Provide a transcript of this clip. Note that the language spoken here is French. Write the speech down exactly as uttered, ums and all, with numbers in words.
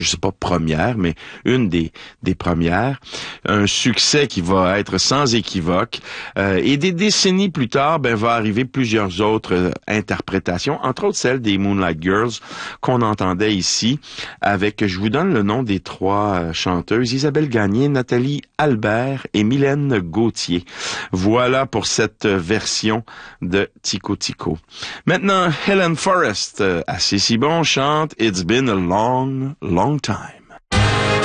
je sais pas première, mais une des des premières, un succès qui va être sans équivoque. Euh, et des décennies plus tard, ben va arriver plusieurs autres euh, interprétations, entre autres celle des Moonlight Girls qu'on entendait ici, avec, je vous donne le nom des trois euh, chanteuses, Isabelle Gagné, Nathalie Albert et Mylène Gauthier. Voilà pour cette version de Tico Tico. Maintenant, Helen Forrest, euh, assez si bon, chante It's Been a Long, Long Time.